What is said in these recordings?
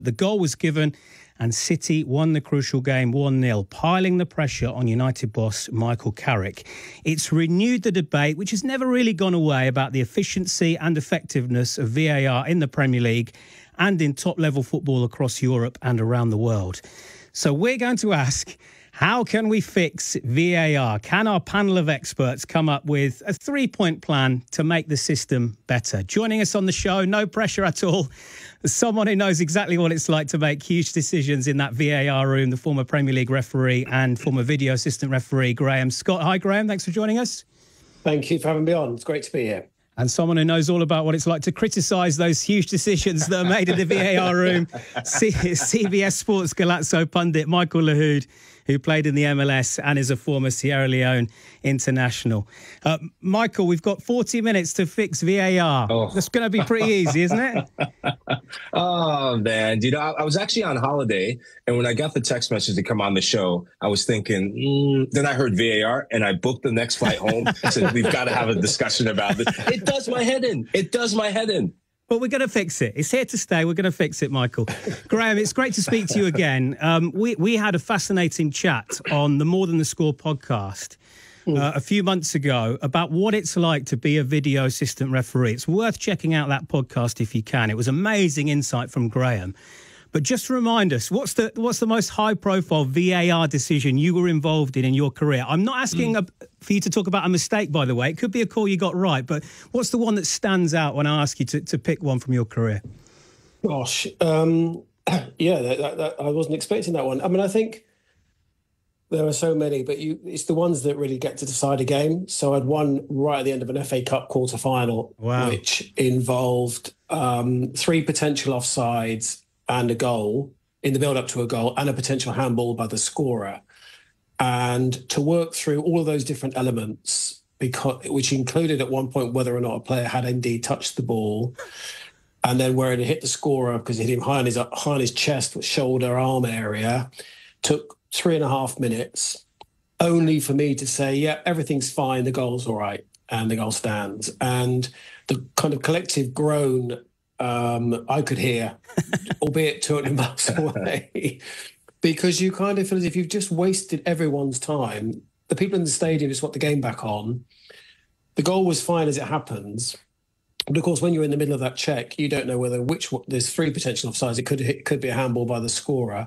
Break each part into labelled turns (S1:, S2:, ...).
S1: The goal was given and City won the crucial game 1-0, piling the pressure on United boss Michael Carrick. It's renewed the debate, which has never really gone away, about the efficiency and effectiveness of VAR in the Premier League and in top-level football across Europe and around the world. So we're going to ask, how can we fix VAR? Can our panel of experts come up with a three-point plan to make the system better? Joining us on the show, no pressure at all, someone who knows exactly what it's like to make huge decisions in that VAR room, the former Premier League referee and former video assistant referee, Graham Scott. Hi, Graham. Thanks for joining us.
S2: Thank you for having me on. It's great to be here.
S1: And someone who knows all about what it's like to criticise those huge decisions that are made in the VAR room, CBS Sports Galazzo pundit Michael Lahoud, who played in the MLS and is a former Sierra Leone international. Michael, we've got 40 minutes to fix VAR. That's going to be pretty easy, isn't it?
S3: Oh, man. Dude, I was actually on holiday, and when I got the text message to come on the show, I was thinking, then I heard VAR, and I booked the next flight home. I said, we've got to have a discussion about this. It does my head in. It does my head in.
S1: But we're going to fix it. It's here to stay. We're going to fix it, Michael. Graham, it's great to speak to you again. We had a fascinating chat on the More Than the Score podcast a few months ago about what it's like to be a video assistant referee. It's worth checking out that podcast if you can. It was amazing insight from Graham. But just remind us, what's the most high-profile VAR decision you were involved in your career? I'm not asking for you to talk about a mistake, by the way. It could be a call you got right, but what's the one that stands out when I ask you to pick one from your career?
S2: Gosh, yeah, I wasn't expecting that one. I mean, I think there are so many, but it's the ones that really get to decide a game. So I'd won right at the end of an FA Cup quarter-final, which involved 3 potential offsides and a goal in the build-up to a goal and a potential handball by the scorer. And to work through all of those different elements, which included at one point whether or not a player had indeed touched the ball, and then where it hit the scorer because it hit him high on his chest, shoulder, arm area, took 3.5 minutes, only for me to say, yeah, everything's fine, the goal's all right, and the goal stands. And the kind of collective groan I could hear, albeit 200 miles away, because you kind of feel as if you've just wasted everyone's time. The people in the stadium just want the game back on. The goal was fine as it happens. But of course, when you're in the middle of that check, you don't know whether there's 3 potential offsides. It could be a handball by the scorer.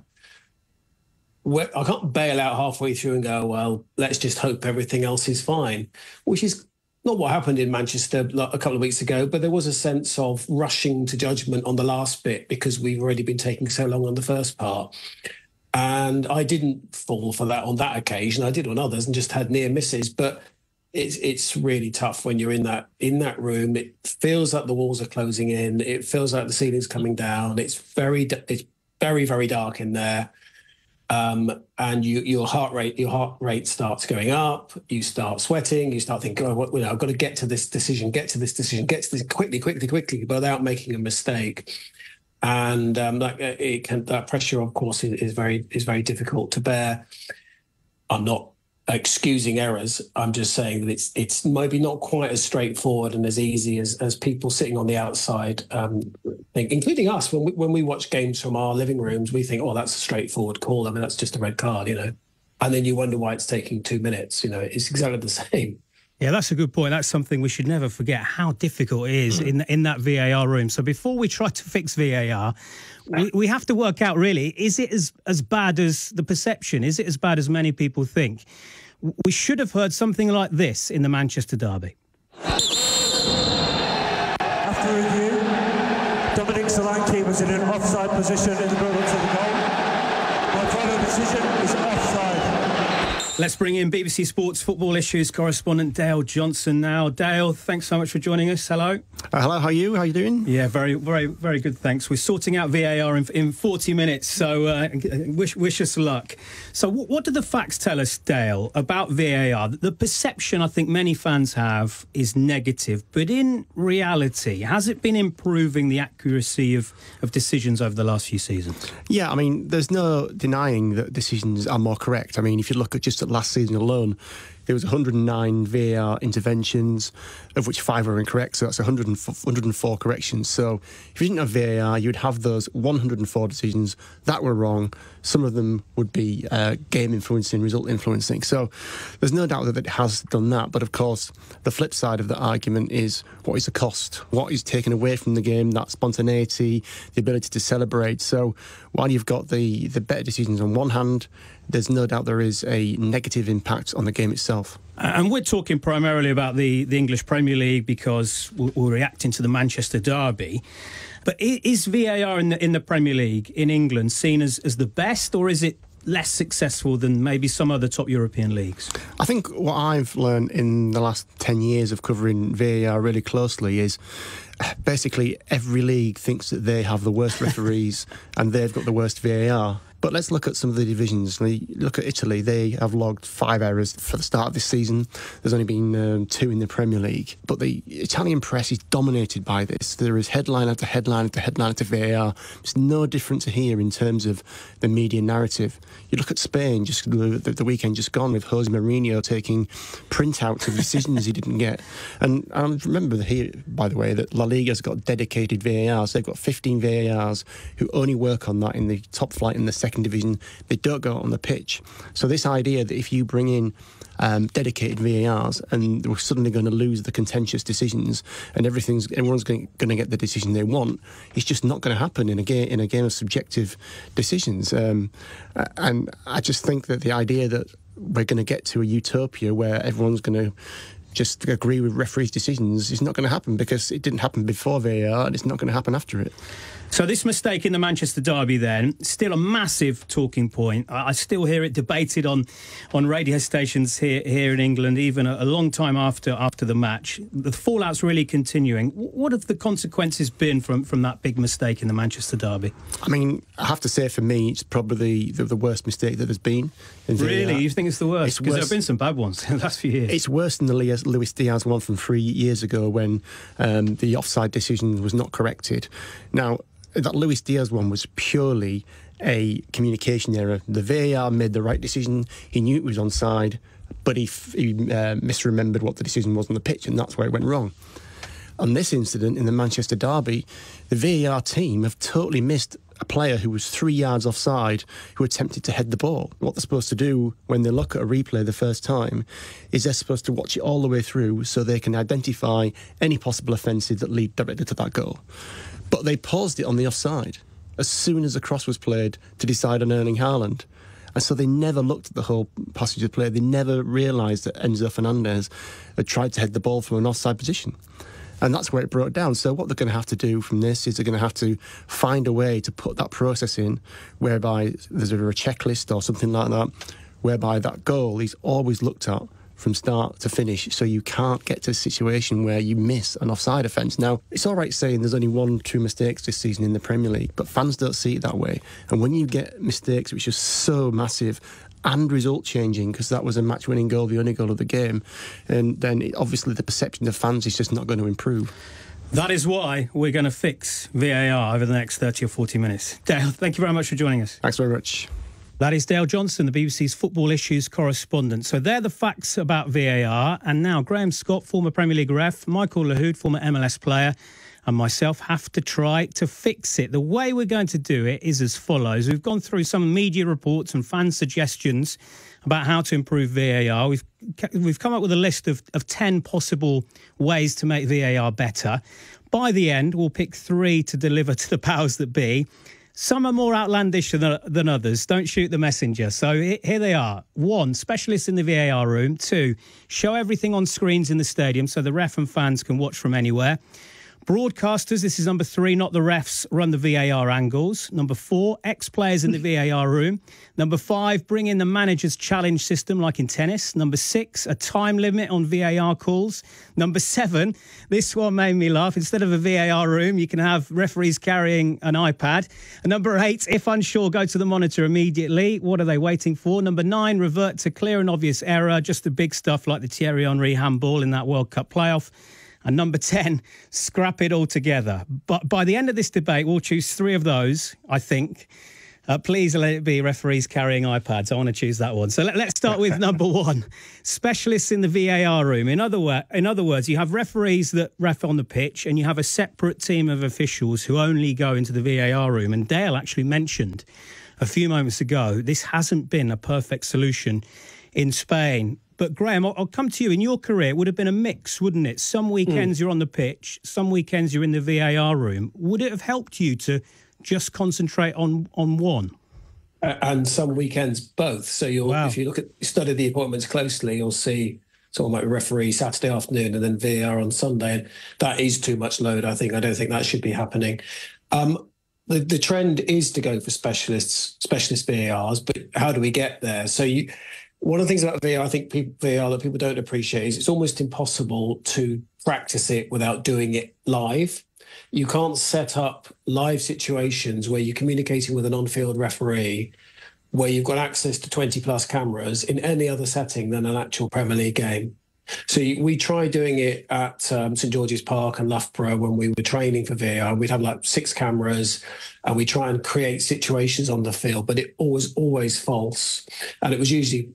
S2: I can't bail out halfway through and go, well, let's just hope everything else is fine, which is not what happened in Manchester a couple of weeks ago, but there was a sense of rushing to judgment on the last bit because we've already been taking so long on the first part. And I didn't fall for that on that occasion. I did on others and just had near misses. But it's really tough when you're in that room. It feels like the walls are closing in. It feels like the ceiling's coming down. It's very, very dark in there. And your heart rate starts going up. You start sweating. You start thinking, I've got to get to this decision quickly, but without making a mistake. And that pressure, of course, is very difficult to bear. I'm not excusing errors. I'm just saying that it's maybe not quite as straightforward and as easy as people sitting on the outside think, including us. When we watch games from our living rooms, we think, that's a straightforward call. I mean, that's just a red card, And then you wonder why it's taking 2 minutes. It's exactly the same.
S1: Yeah, that's a good point. That's something we should never forget, how difficult it is in that VAR room. So before we try to fix VAR, we have to work out, really, is it as bad as the perception? Is it as bad as many people think? We should have heard something like this in the Manchester derby.
S4: After review, Dominic Solanke was in an offside position in the build-up to the goal. My final decision is offside.
S1: Let's bring in BBC Sports football issues correspondent Dale Johnson now. Dale, thanks so much for joining us. Hello.
S5: Hello, how are you? How are you doing?
S1: Yeah, very, very, very good, thanks. We're sorting out VAR in 40 minutes, so wish us luck. So what do the facts tell us, Dale, about VAR? The perception I think many fans have is negative, but in reality, has it been improving the accuracy of decisions over the last few seasons?
S5: Yeah, I mean, there's no denying that decisions are more correct. I mean, if you look at just at last season alone, there was 109 VAR interventions, of which 5 were incorrect, so that's 104 corrections. So if you didn't have VAR, you'd have those 104 decisions that were wrong. Some of them would be game influencing, result influencing. So there's no doubt that it has done that. But of course, the flip side of the argument is, what is the cost? What is taken away from the game? That spontaneity, the ability to celebrate. So while you've got the better decisions on one hand, there's no doubt there is a negative impact on the game itself.
S1: And we're talking primarily about the English Premier League because we're reacting to the Manchester derby. But is VAR in the Premier League in England seen as the best, or is it less successful than maybe some other top European leagues?
S5: I think what I've learned in the last 10 years of covering VAR really closely is basically every league thinks that they have the worst referees and they've got the worst VAR. But let's look at some of the divisions. Look at Italy. They have logged 5 errors for the start of this season. There's only been 2 in the Premier League. But the Italian press is dominated by this. There is headline after headline after headline after VAR. It's no different to here in terms of the media narrative. You look at Spain, just the weekend just gone, with Jose Mourinho taking printouts of decisions he didn't get. And I remember here, by the way, that La Liga's got dedicated VARs. They've got 15 VARs who only work on that in the top flight in the second division. They don't go out on the pitch. So this idea that if you bring in dedicated VARs and we're suddenly going to lose the contentious decisions and everyone's going to get the decision they want, it's just not going to happen in a game of subjective decisions. And I just think that the idea that we're going to get to a utopia where everyone's going to just agree with referees' decisions is not going to happen, because it didn't happen before VAR and it's not going to happen after it.
S1: So this mistake in the Manchester derby then, still a massive talking point. I still hear it debated on radio stations here in England, even a long time after the match. The fallout's really continuing. What have the consequences been from that big mistake in the Manchester derby?
S5: I mean, I have to say, for me, it's probably the worst mistake that there's been.
S1: Really? You think it's the worst? Because there have been some bad ones in the last few years.
S5: It's worse than the Luis Diaz one from 3 years ago when the offside decision was not corrected. Now, that Luis Diaz one was purely a communication error. The VAR made the right decision. He knew it was onside, but he misremembered what the decision was on the pitch, and that's where it went wrong. On this incident in the Manchester derby, the VAR team have totally missed a player who was 3 yards offside who attempted to head the ball. What they're supposed to do when they look at a replay the first time is they're supposed to watch it all the way through so they can identify any possible offences that lead directly to that goal. But they paused it on the offside as soon as the cross was played to decide on Erling Haaland. And so they never looked at the whole passage of play. They never realised that Enzo Fernandez had tried to head the ball from an offside position. And that's where it broke down. So what they're going to have to do from this is they're going to have to find a way to put that process in whereby there's a checklist or something like that, whereby that goal is always looked at from start to finish, so you can't get to a situation where you miss an offside offence. Now, it's all right saying there's only 1 or 2 mistakes this season in the Premier League, but fans don't see it that way. And when you get mistakes which are so massive and result-changing, because that was a match-winning goal, the only goal of the game, and then obviously the perception of fans is just not going to improve.
S1: That is why we're going to fix VAR over the next 30 or 40 minutes. Dale, thank you very much for joining us.
S5: Thanks very much.
S1: That is Dale Johnson, the BBC's Football Issues correspondent. So they're the facts about VAR. And now Graham Scott, former Premier League ref, Michael Lahoud, former MLS player, and myself have to try to fix it. The way we're going to do it is as follows. We've gone through some media reports and fan suggestions about how to improve VAR. We've come up with a list of 10 possible ways to make VAR better. By the end, we'll pick 3 to deliver to the powers that be. Some are more outlandish than others. Don't shoot the messenger. So here they are. 1, specialists in the VAR room. 2, show everything on screens in the stadium so the ref and fans can watch from anywhere. Broadcasters, this is number 3, not the refs, run the VAR angles. Number 4, ex-players in the VAR room. Number 5, bring in the manager's challenge system like in tennis. Number 6, a time limit on VAR calls. Number 7, this one made me laugh. Instead of a VAR room, you can have referees carrying an iPad. And number 8, if unsure, go to the monitor immediately. What are they waiting for? Number 9, revert to clear and obvious error, just the big stuff like the Thierry Henry handball in that World Cup playoff. And number 10, scrap it all together. But by the end of this debate, we'll choose 3 of those, I think. Please let it be referees carrying iPads. I want to choose that one. So let's start with number one, specialists in the VAR room. In other words, you have referees that ref on the pitch and you have a separate team of officials who only go into the VAR room. And Dale actually mentioned a few moments ago, this hasn't been a perfect solution in Spain. But Graham, I'll come to you. In your career, it would have been a mix, wouldn't it? Some weekends you're on the pitch, some weekends you're in the VAR room. Would it have helped you to just concentrate on one?
S2: And some weekends both. So if you study the appointments closely, you'll see someone like referee Saturday afternoon and then VAR on Sunday. And that is too much load, I think. I don't think that should be happening. The trend is to go for specialist VARs, but how do we get there? So one of the things about VAR, I think VAR that people don't appreciate is it's almost impossible to practice it without doing it live. You can't set up live situations where you're communicating with an on-field referee where you've got access to 20 plus cameras in any other setting than an actual Premier League game. So we tried doing it at St George's Park and Loughborough when we were training for VAR. We'd have like 6 cameras and we try and create situations on the field, but it was always false. And it was usually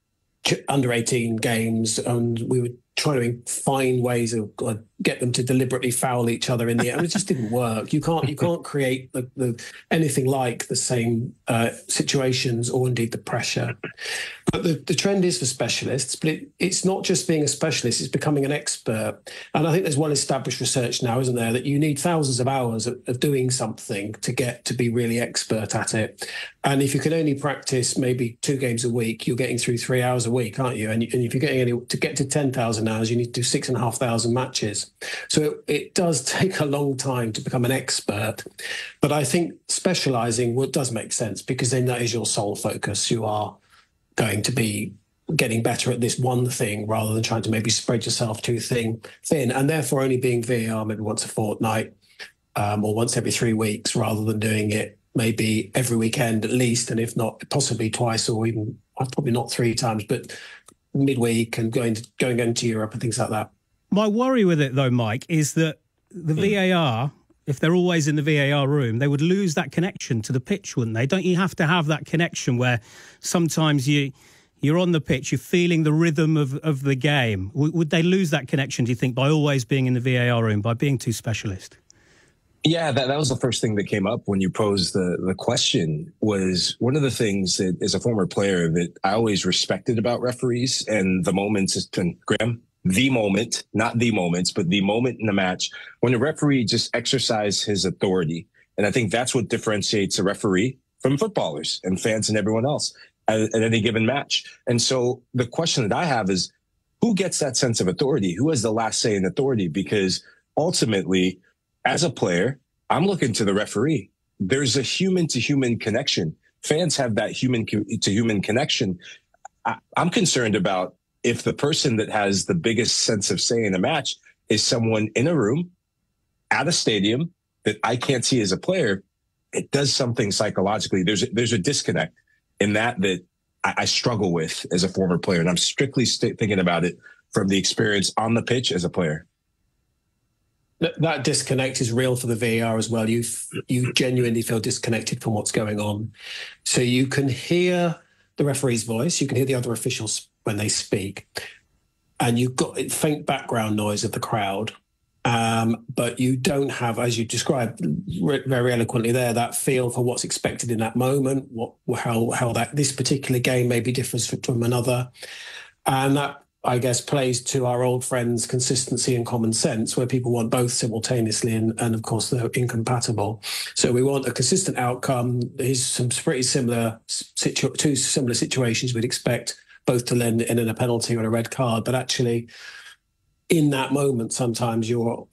S2: under 18 games, and we would try to find ways of get them to deliberately foul each other in the end. It just didn't work. You can't create anything like the same situations or indeed the pressure. But the trend is for specialists, but it's not just being a specialist, it's becoming an expert. And I think there's well-established research now, isn't there, that you need thousands of hours of doing something to get to be really expert at it. And if you can only practice maybe 2 games a week, you're getting through 3 hours a week, aren't you? And if you're getting to get to 10,000 hours, you need to do 6,500 matches. So it does take a long time to become an expert. But I think specialising does make sense, because then that is your sole focus. You are going to be getting better at this one thing rather than trying to maybe spread yourself too thin, and therefore only being VAR maybe once a fortnight or once every 3 weeks, rather than doing it maybe every weekend at least, and if not possibly twice, or even probably not 3 times, but midweek and going into Europe and things like that.
S1: My worry with it though, Mike, is that the VAR, if they're always in the VAR room, they would lose that connection to the pitch, wouldn't they? Don't you have to have that connection where sometimes you're on the pitch, you're feeling the rhythm of the game? Would they lose that connection, do you think, by always being in the VAR room, by being too specialist?
S3: Yeah, that was the first thing that came up when you posed the question. Was one of the things that, as a former player, that I always respected about referees and the moments, Graham, the moment, not the moments, but the moment in the match when the referee just exercised his authority. And I think that's what differentiates a referee from footballers and fans and everyone else at any given match. And so the question that I have is, who gets that sense of authority? Who has the last say in authority? Because ultimately, as a player, I'm looking to the referee. There's a human-to-human connection. Fans have that human-to-human connection. I'm concerned about if the person that has the biggest sense of say in a match is someone in a room at a stadium that I can't see as a player. It does something psychologically. There's a disconnect in that I struggle with as a former player. And I'm strictly thinking about it from the experience on the pitch as a player.
S2: That disconnect is real for the VAR as well. You genuinely feel disconnected from what's going on. So you can hear the referee's voice, you can hear the other officials when they speak, and you've got faint background noise of the crowd. But you don't have, as you described very eloquently there, that feel for what's expected in that moment, how this particular game maybe differs from another. And that, I guess, plays to our old friends' consistency and common sense, where people want both simultaneously, and of course they're incompatible. So we want a consistent outcome. There's some pretty similar two similar situations we'd expect both to end in a penalty or a red card, but actually in that moment sometimes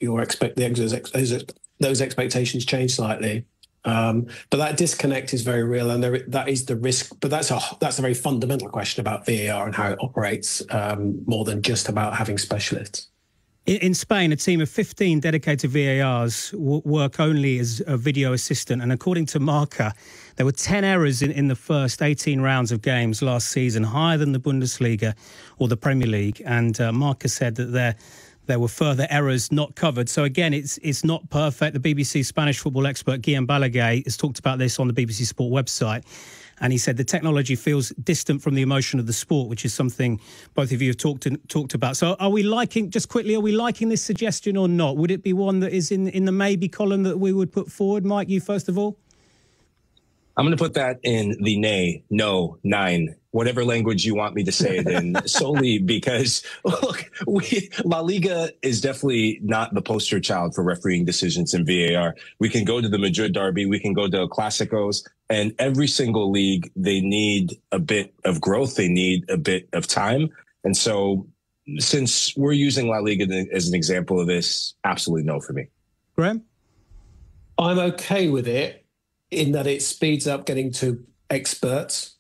S2: those expectations change slightly. But that disconnect is very real, and that is the risk. But that's a very fundamental question about VAR and how it operates, more than just about having specialists.
S1: In Spain, a team of 15 dedicated VARs work only as a video assistant, and according to Marca, there were 10 errors in the first 18 rounds of games last season, higher than the Bundesliga or the Premier League. And Marca said that there were further errors not covered. So again, it's not perfect. The BBC Spanish football expert Guillem Balaguer has talked about this on the BBC Sport website. And he said the technology feels distant from the emotion of the sport, which is something both of you have talked about. So are we liking this suggestion or not? Would it be one that is in the maybe column that we would put forward? Mike, you first of all?
S3: I'm going to put that in the nay, no, nine, whatever language you want me to say it in, solely because, look, La Liga is definitely not the poster child for refereeing decisions in VAR. We can go to the Madrid derby, we can go to Clásicos, and every single league, they need a bit of growth, they need a bit of time. And so since we're using La Liga as an example of this, absolutely no for me.
S1: Graham?
S2: I'm okay with it, in that it speeds up getting to experts,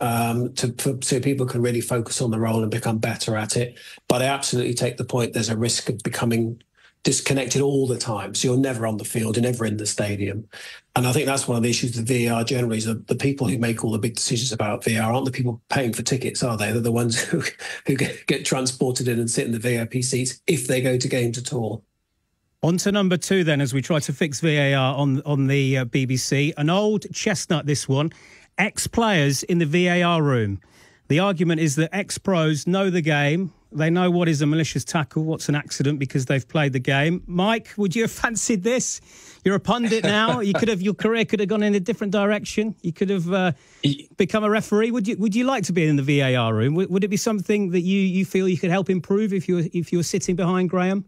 S2: so people can really focus on the role and become better at it. But I absolutely take the point there's a risk of becoming disconnected all the time. So you're never on the field, you're never in the stadium. And I think that's one of the issues with VAR generally, is the people who make all the big decisions about VAR aren't the people paying for tickets, are they? They're the ones who get transported in and sit in the VIP seats if they go to games at all.
S1: On to number 2 then, as we try to fix VAR on the BBC. An old chestnut, this one. Ex-players in the VAR room. The argument is that ex-pros know the game. They know what is a malicious tackle, what's an accident, because they've played the game. Mike, would you have fancied this? You're a pundit now. Your career could have gone in a different direction. You could have become a referee. Would you like to be in the VAR room? Would it be something that you feel you could help improve if you were sitting behind Graham?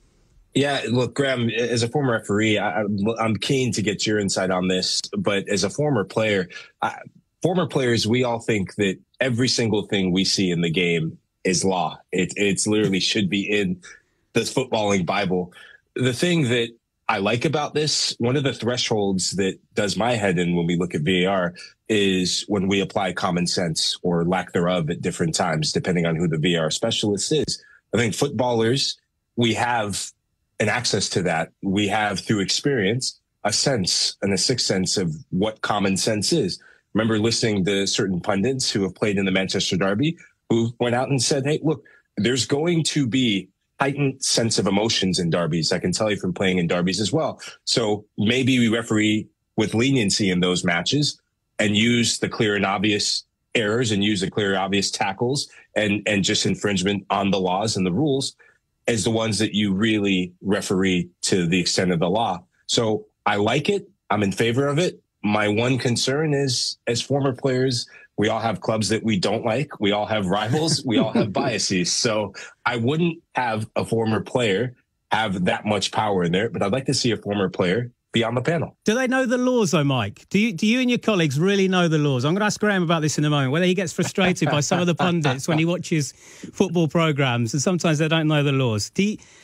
S3: Yeah, look, Graham, as a former referee, I'm keen to get your insight on this. But as a former player, former players, we all think that every single thing we see in the game is law. It's literally should be in the footballing Bible. The thing that I like about this, one of the thresholds that does my head in when we look at VAR is when we apply common sense or lack thereof at different times, depending on who the VAR specialist is. I think footballers, we have an access to that. We have, through experience, a sense and a sixth sense of what common sense is. Remember listening to certain pundits who have played in the Manchester Derby who went out and said, hey, look, there's going to be heightened sense of emotions in derbies. I can tell you from playing in derbies as well. So maybe we referee with leniency in those matches and use the clear and obvious errors and use the clear and obvious tackles and just infringement on the laws and the rules as the ones that you really referee to the extent of the law. So I like it. I'm in favor of it. My one concern is, as former players, we all have clubs that we don't like. We all have rivals. We all have biases. So I wouldn't have a former player have that much power in there, but I'd like to see a former player be on the panel.
S1: Do they know the laws, though, Mike? Do you and your colleagues really know the laws? I'm going to ask Graham about this in a moment, whether he gets frustrated by some of the pundits when he watches football programmes, and sometimes they don't know the laws.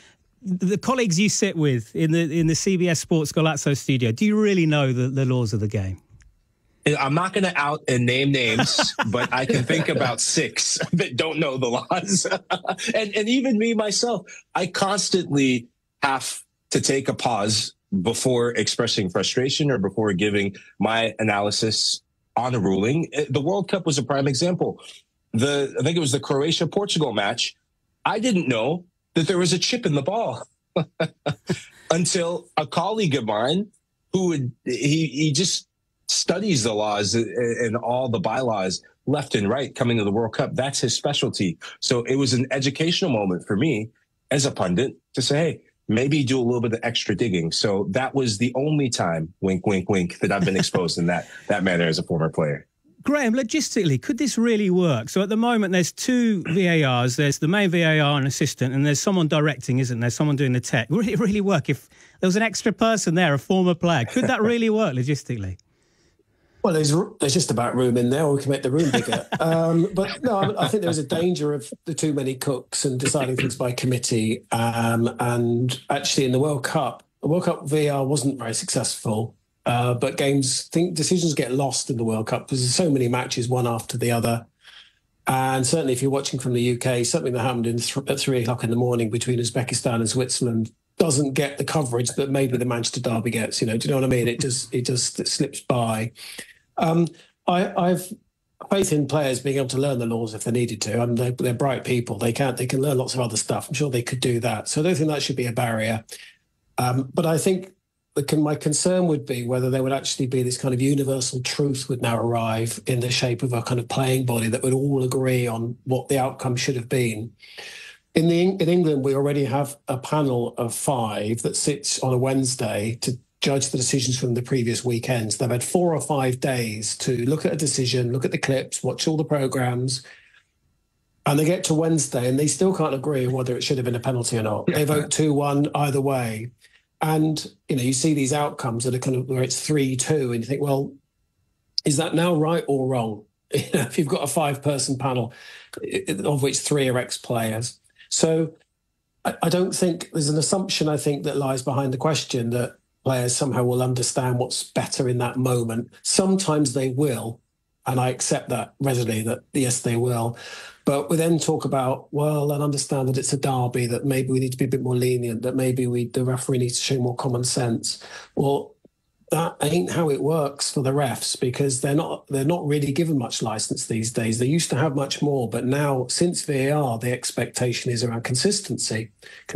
S1: The colleagues you sit with in the CBS Sports Golazzo studio, do you really know the laws of the game?
S3: I'm not going to out and name names, but I can think about 6 that don't know the laws. and even me, myself, I constantly have to take a pause before expressing frustration or before giving my analysis on a ruling. The World Cup was a prime example. I think it was the Croatia-Portugal match. I didn't know that there was a chip in the ball until a colleague of mine he just studies the laws and all the bylaws left and right coming to the World Cup. That's his specialty. So it was an educational moment for me as a pundit to say, hey, maybe do a little bit of extra digging. So that was the only time, wink, wink, wink, that I've been exposed in that manner as a former player.
S1: Graham, logistically, could this really work? So at the moment, there's 2 VARs. There's the main VAR and assistant, and there's someone directing, isn't there? Someone doing the tech. Would it really work if there was an extra person there, a former player? Could that really work logistically?
S2: Well, there's just about room in there, or we can make the room bigger. But no, I think there's a danger of the too many cooks and deciding things by committee. And actually, in the World Cup VAR wasn't very successful. But decisions get lost in the World Cup because there's so many matches, one after the other. And certainly, if you're watching from the UK, something that happened at 3 o'clock in the morning between Uzbekistan and Switzerland doesn't get the coverage that maybe the Manchester Derby gets. Do you know what I mean? It just slips by. I've faith in players being able to learn the laws if they needed to. And they're bright people. They can learn lots of other stuff. I'm sure they could do that. So I don't think that should be a barrier. But I think my concern would be whether there would actually be this kind of universal truth would now arrive in the shape of a kind of playing body that would all agree on what the outcome should have been. In England, we already have a panel of 5 that sits on a Wednesday to judge the decisions from the previous weekends. They've had 4 or 5 days to look at a decision, look at the clips, watch all the programmes, and they get to Wednesday and they still can't agree whether it should have been a penalty or not. They vote 2-1 either way. And, you see these outcomes that are kind of where it's 3-2 and you think, well, is that now right or wrong? If you've got a 5-person panel, of which 3 are ex-players. So I don't think there's an assumption, I think, that lies behind the question that players somehow will understand what's better in that moment. Sometimes they will, and I accept that readily, that yes, they will. But we then talk about, well, and understand that it's a derby, that maybe we need to be a bit more lenient, that maybe the referee needs to show more common sense. Well, that ain't how it works for the refs, because they're not really given much license these days. They used to have much more, but now since VAR, the expectation is around consistency.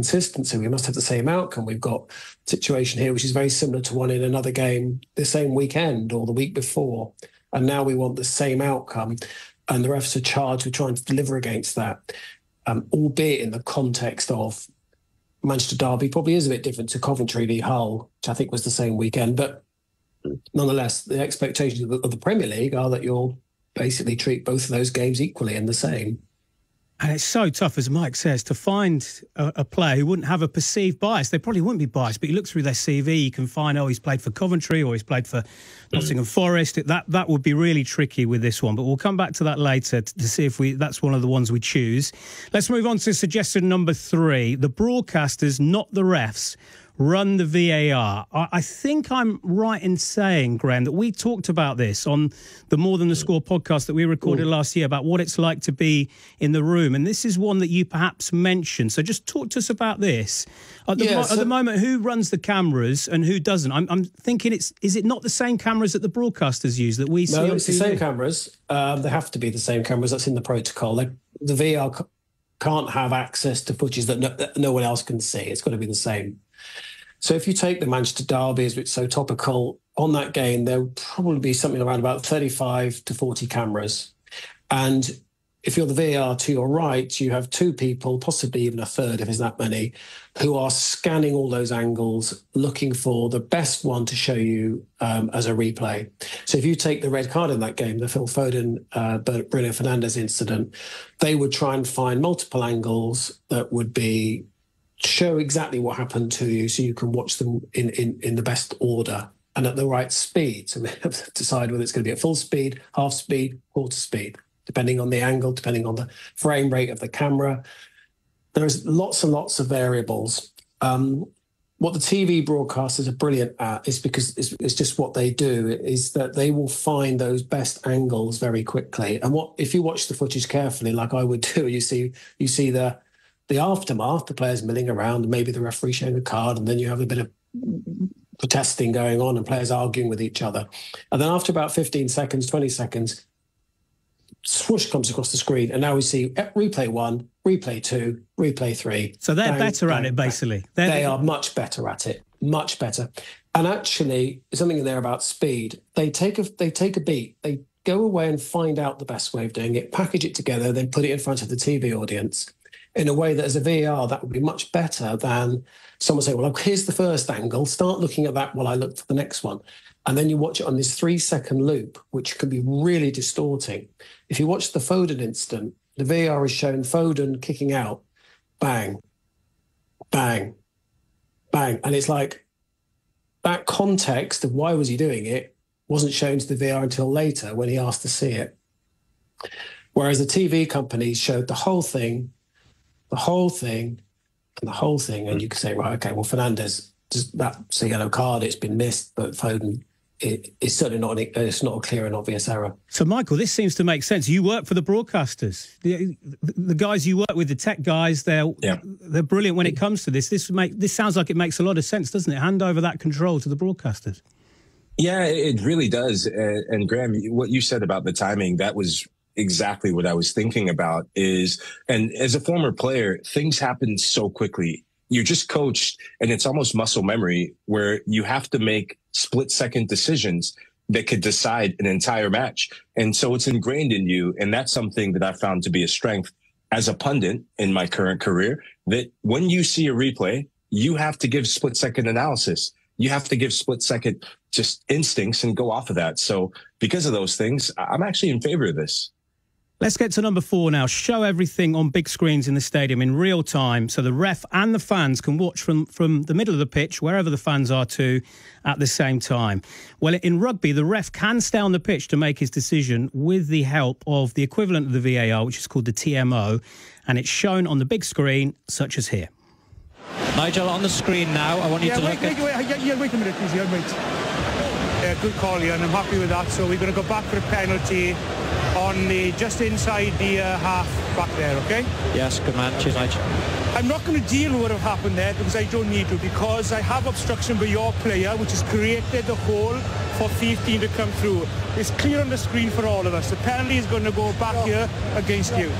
S2: We must have the same outcome. We've got a situation here which is very similar to one in another game the same weekend or the week before, and now we want the same outcome, and the refs are charged with trying to deliver against that, albeit in the context of Manchester Derby probably is a bit different to Coventry v Hull, which I think was the same weekend. But nonetheless, the expectations of the Premier League are that you'll basically treat both of those games equally and the same.
S1: And it's so tough, as Mike says, to find a player who wouldn't have a perceived bias. They probably wouldn't be biased, but you look through their CV, you can find, he's played for Coventry or he's played for Nottingham Forest. That would be really tricky with this one, but we'll come back to that later to see if that's one of the ones we choose. Let's move on to suggestion number 3. The broadcasters, not the refs, run the VAR. I think I'm right in saying, Graham, that we talked about this on the More Than the Score podcast that we recorded last year about what it's like to be in the room. And this is one that you perhaps mentioned. So just talk to us about this. At the moment, who runs the cameras and who doesn't? I'm thinking is it not the same cameras that the broadcasters use that we see on TV?
S2: No, it's the same cameras. They have to be the same cameras. That's in the protocol. The VAR can't have access to footage that no one else can see. It's got to be the same. So if you take the Manchester Derby, as it's so topical, on that game, there will probably be something around about 35 to 40 cameras. And if you're the VAR to your right, you have 2 people, possibly even a third if there's that many, who are scanning all those angles, looking for the best one to show you as a replay. So if you take the red card in that game, the Phil Foden, Bruno Fernandes incident, they would try and find multiple angles that would show exactly what happened to you so you can watch them in the best order and at the right speed. So we have to decide whether it's going to be at full speed, half speed, quarter speed, depending on the angle, depending on the frame rate of the camera. There's lots and lots of variables. What the TV broadcasters are brilliant at is because it's just what they do, is that they will find those best angles very quickly. And if you watch the footage carefully, like I would do, you see the aftermath, the players milling around, maybe the referee showing a card, and then you have a bit of protesting going on and players arguing with each other. And then after about 15 seconds, 20 seconds, swoosh comes across the screen, and now we see replay 1, replay 2, replay 3.
S1: So they're better at it, basically.
S2: They are much better at it, much better. And actually, something in there about speed. They take a beat. They go away and find out the best way of doing it, package it together, then put it in front of the TV audience in a way that as a VAR, that would be much better than someone saying, well, here's the first angle, start looking at that while I look for the next one. And then you watch it on this 3-second loop, which can be really distorting. If you watch the Foden incident, the VAR has shown Foden kicking out, bang, bang, bang. And it's like that context of why was he doing it wasn't shown to the VAR until later when he asked to see it. Whereas the TV companies showed the whole thing, and you could say, right, okay, well, Fernandes, that's a yellow card, it's been missed, but Foden, it's certainly not a clear and obvious error.
S1: So, Michael, this seems to make sense. You work for the broadcasters. The guys you work with, the tech guys, they're brilliant when it comes to this. This sounds like it makes a lot of sense, doesn't it? Hand over that control to the broadcasters.
S3: Yeah, it really does. And Graham, what you said about the timing, that was exactly what I was thinking about and as a former player, things happen so quickly. You're just coached and it's almost muscle memory where you have to make split-second decisions that could decide an entire match. And so it's ingrained in you. And that's something that I found to be a strength as a pundit in my current career, that when you see a replay, you have to give split-second analysis. You have to give split-second just instincts and go off of that. So because of those things, I'm actually in favor of this.
S1: Let's get to number 4 now. Show everything on big screens in the stadium in real time so the ref and the fans can watch from the middle of the pitch, wherever the fans are too, at the same time. Well, in rugby, the ref can stay on the pitch to make his decision with the help of the equivalent of the VAR, which is called the TMO, and it's shown on the big screen, such as here.
S6: Nigel, on the screen now, I want you to look at...
S4: Wait a minute, please. Good call, Ian. I'm happy with that. So we're going to go back for a penalty on just inside the half back there, okay?
S6: Yes, good man. Cheers, Nigel.
S4: I'm not going to deal with what have happened there because I don't need to, because I have obstruction by your player, which has created the hole for 15 to come through. It's clear on the screen for all of us. The penalty is going to go back here against you.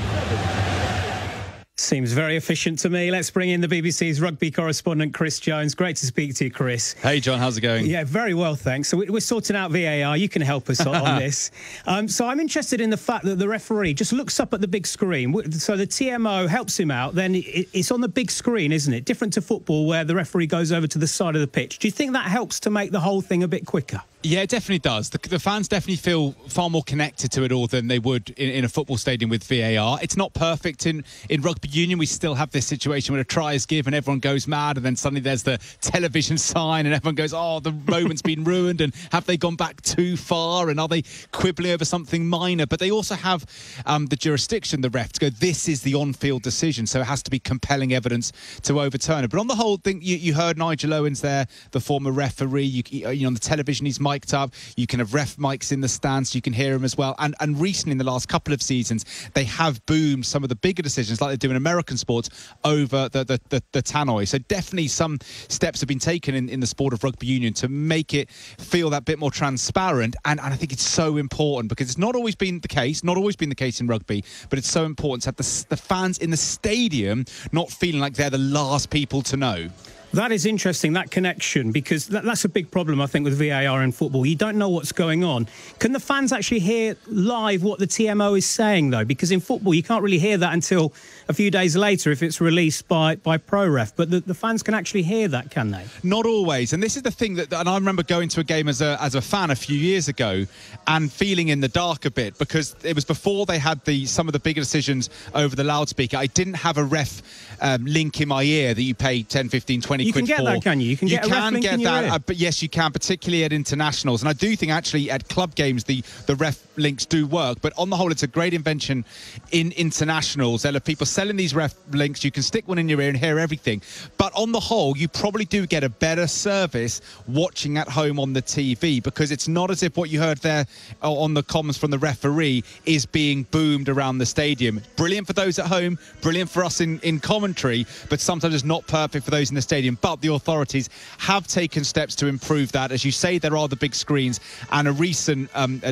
S1: Seems very efficient to me. Let's bring in the BBC's rugby correspondent, Chris Jones. Great to speak to you, Chris.
S7: Hey, John, how's it going?
S1: Yeah, very well, thanks. So we're sorting out VAR. You can help us on this. So I'm interested in the fact that the referee just looks up at the big screen. So the TMO helps him out. Then it's on the big screen, isn't it? Different to football where the referee goes over to the side of the pitch. Do you think that helps to make the whole thing a bit quicker?
S7: Yeah, it definitely does. The fans definitely feel far more connected to it all than they would in a football stadium with VAR. It's not perfect. In rugby union, we still have this situation where a try is given, everyone goes mad, and then suddenly there's the television sign and everyone goes, oh, the moment's been ruined, and have they gone back too far, and are they quibbling over something minor? But they also have the jurisdiction, the ref, to go, this is the on-field decision, so it has to be compelling evidence to overturn it. But on the whole thing, you heard Nigel Owens there, the former referee. You know, on the television, he's mic'd up. You can have ref mics in the stands. You can hear him as well. And recently, in the last couple of seasons, they have boomed some of the bigger decisions, like they do in American sports, over the tannoy. So definitely some steps have been taken in the sport of rugby union to make it feel that bit more transparent. And I think it's so important because it's not always been the case in rugby, but it's so important to have the fans in the stadium not feeling like they're the last people to know.
S1: That is interesting, that connection, because that's a big problem, I think, with VAR in football. You don't know what's going on. Can the fans actually hear live what the TMO is saying, though? Because in football, you can't really hear that until a few days later if it's released by ProRef. But the fans can actually hear that, can they?
S7: Not always. And this is the thing and I remember going to a game as a fan a few years ago and feeling in the dark a bit because it was before they had some of the bigger decisions over the loudspeaker. I didn't have a ref link in my ear that you pay 10, 15, 20
S1: you
S7: quid
S1: can get
S7: for.
S1: that, can you? You can get a ref link in your ear.
S7: But yes, you can, particularly at internationals. And I do think actually at club games the ref links do work. But on the whole, it's a great invention in internationals. There are people selling these ref links. You can stick one in your ear and hear everything. But on the whole, you probably do get a better service watching at home on the TV because it's not as if what you heard there on the comms from the referee is being boomed around the stadium. Brilliant for those at home, brilliant for us in commentary, but sometimes it's not perfect for those in the stadium. But the authorities have taken steps to improve that. As you say, there are the big screens, and a recent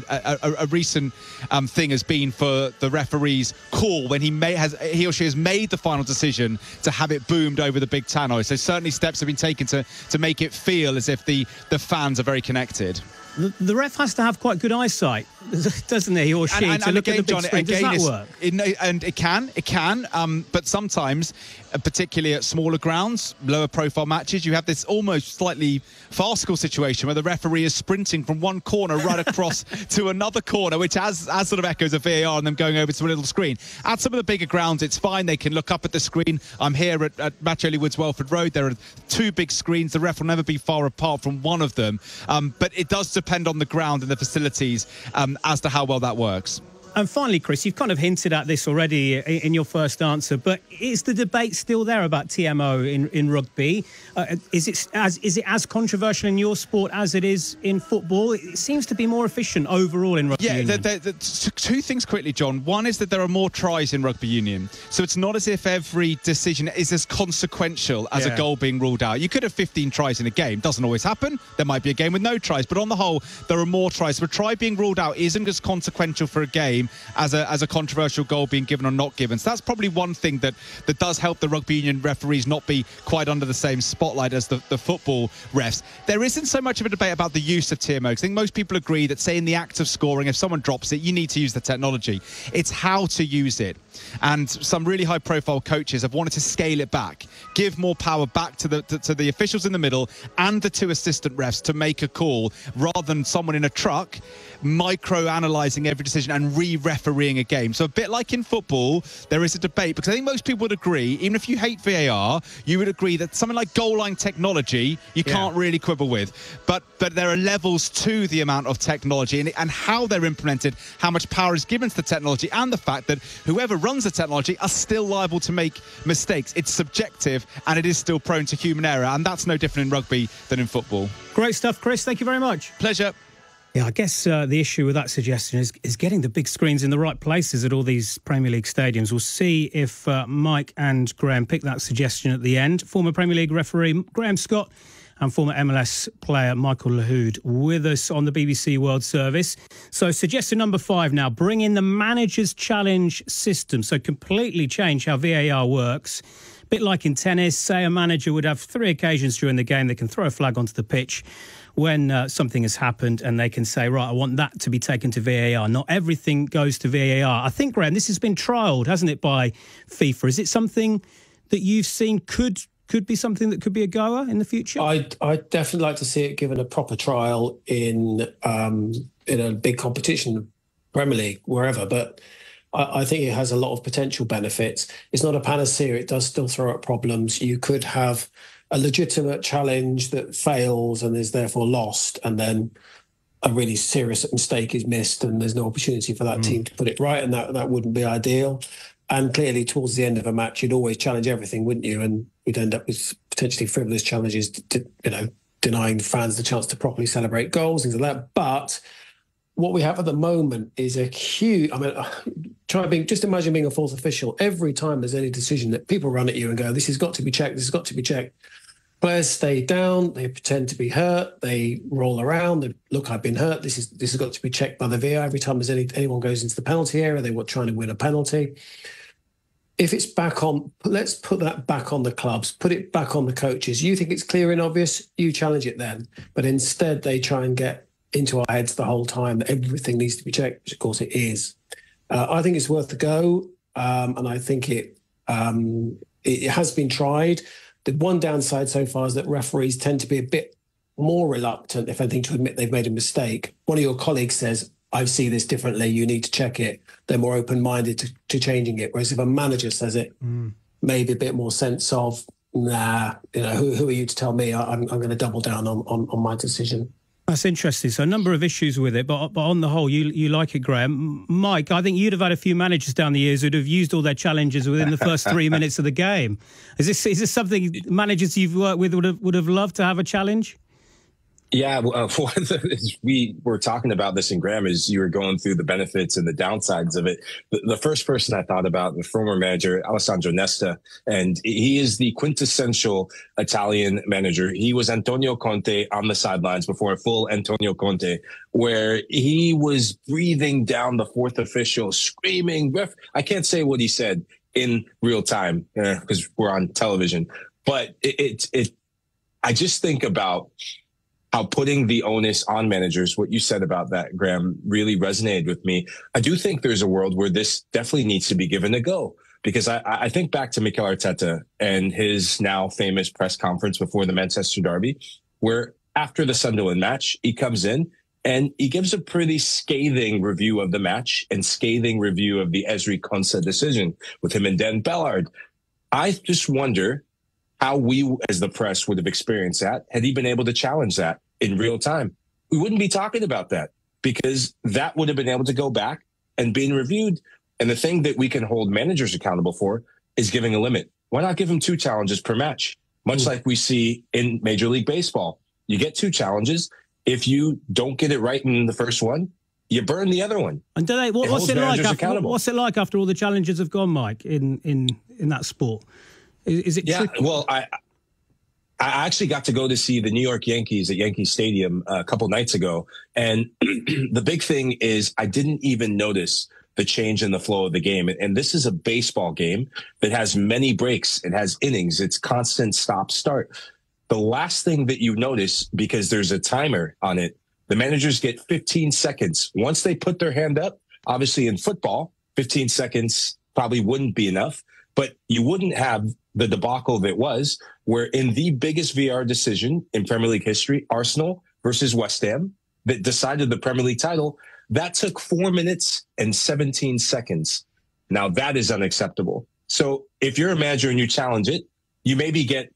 S7: thing has been for the referee's call when he or she has made the final decision to have it boomed over the big tannoy. So certainly steps have been taken to make it feel as if the fans are very connected.
S1: The ref has to have quite good eyesight, doesn't he, or she, to look at the big screen. Does that work?
S7: And it can, but sometimes, particularly at smaller grounds, lower profile matches, you have this almost slightly farcical situation where the referee is sprinting from one corner right across to another corner, which has sort of echoes of VAR and them going over to a little screen. At some of the bigger grounds, it's fine. They can look up at the screen. I'm here at Match Early Woods, Welford Road. There are two big screens. The ref will never be far apart from one of them. But it does depend on the ground and the facilities as to how well that works.
S1: And finally, Chris, you've kind of hinted at this already in your first answer, but is the debate still there about TMO in rugby? Is it as controversial in your sport as it is in football? It seems to be more efficient overall in rugby union.
S7: Two things quickly, John. One is that there are more tries in rugby union, so it's not as if every decision is as consequential as a goal being ruled out. You could have 15 tries in a game. Doesn't always happen. There might be a game with no tries, but on the whole, there are more tries. So a try being ruled out isn't as consequential for a game as a controversial goal being given or not given. So that's probably one thing that does help the rugby union referees not be quite under the same spotlight as the football refs. There isn't so much of a debate about the use of TMO. I think most people agree that, say, in the act of scoring, if someone drops it, you need to use the technology. It's how to use it. And some really high-profile coaches have wanted to scale it back, give more power back to the officials in the middle and the 2 assistant refs to make a call, rather than someone in a truck micro-analysing every decision and re-refereeing a game. So a bit like in football, there is a debate, because I think most people would agree, even if you hate VAR, you would agree that something like goal line technology you can't really quibble with. But there are levels to the amount of technology and how they're implemented, how much power is given to the technology, and the fact that whoever runs the technology are still liable to make mistakes. It's subjective and it is still prone to human error, and that's no different in rugby than in football.
S1: Great stuff, Chris. Thank you very much.
S7: Pleasure.
S1: Yeah, I guess the issue with that suggestion is getting the big screens in the right places at all these Premier League stadiums. We'll see if Mike and Graham pick that suggestion at the end. Former Premier League referee Graham Scott and former MLS player Michael Lahoud with us on the BBC World Service. So suggestion number 5 now, bring in the Manager's Challenge system. So completely change how VAR works. A bit like in tennis, say a manager would have 3 occasions during the game they can throw a flag onto the pitch when something has happened, and they can say, right, I want that to be taken to VAR. Not everything goes to VAR. I think, Graham, this has been trialled, hasn't it, by FIFA? Is it something that you've seen could be something that could be a goer in the future?
S2: I'd definitely like to see it given a proper trial in a big competition, Premier League, wherever. But I think it has a lot of potential benefits. It's not a panacea. It does still throw up problems. You could have a legitimate challenge that fails and is therefore lost, and then a really serious mistake is missed and there's no opportunity for that team to put it right, and that wouldn't be ideal. And clearly, towards the end of a match, you'd always challenge everything, wouldn't you? And we'd end up with potentially frivolous challenges, denying fans the chance to properly celebrate goals, things like that. But what we have at the moment is a huge... just imagine being a fourth official. Every time there's any decision that people run at you and go, this has got to be checked, this has got to be checked. Players stay down, they pretend to be hurt, they roll around, they look, I've been hurt, this has got to be checked by the VAR. Every time anyone goes into the penalty area, they were trying to win a penalty. If it's back on, let's put that back on the clubs, put it back on the coaches. You think it's clear and obvious, you challenge it then. But instead, they try and get into our heads the whole time that everything needs to be checked, which of course it is. I think it's worth a go, and I think it has been tried. The one downside so far is that referees tend to be a bit more reluctant, if anything, to admit they've made a mistake. One of your colleagues says, I see this differently, you need to check it. They're more open-minded to changing it. Whereas if a manager says it, maybe a bit more sense of, nah, who are you to tell me? I'm going to double down on my decision.
S1: That's interesting. So a number of issues with it, but on the whole, you like it, Graham. Mike, I think you'd have had a few managers down the years who'd have used all their challenges within the first 3 minutes of the game. Is this something managers you've worked with would have loved to have a challenge?
S3: Yeah, we were talking about this, and Graham, as you were going through the benefits and the downsides of it. The first person I thought about, the former manager, Alessandro Nesta, and he is the quintessential Italian manager. He was Antonio Conte on the sidelines before a full Antonio Conte, where he was breathing down the fourth official, screaming. I can't say what he said in real time because we're on television, but I just think about how putting the onus on managers, what you said about that, Graham, really resonated with me. I do think there's a world where this definitely needs to be given a go, because I think back to Mikel Arteta and his now famous press conference before the Manchester Derby, where after the Sunderland match, he comes in and he gives a pretty scathing review of the match and scathing review of the Ezri Konsa decision with him and Dan Ballard. I just wonder how we as the press would have experienced that had he been able to challenge that in real time. We wouldn't be talking about that, because that would have been able to go back and being reviewed. And the thing that we can hold managers accountable for is giving a limit. Why not give them 2 challenges per match? Much like we see in Major League Baseball. You get 2 challenges. If you don't get it right in the first one, you burn the other one.
S1: And do they, what's it like after all the challenges have gone, Mike, in that sport? Is it tricky?
S3: Well, I actually got to go to see the New York Yankees at Yankee Stadium a couple nights ago. And the big thing is I didn't even notice the change in the flow of the game. And this is a baseball game that has many breaks. It has innings. It's constant stop-start. The last thing that you notice, because there's a timer on it, the managers get 15 seconds. Once they put their hand up, obviously in football, 15 seconds probably wouldn't be enough, but you wouldn't have the debacle that was, where in the biggest VAR decision in Premier League history, Arsenal versus West Ham, that decided the Premier League title, that took 4 minutes and 17 seconds. Now that is unacceptable. So if you're a manager and you challenge it, you maybe get,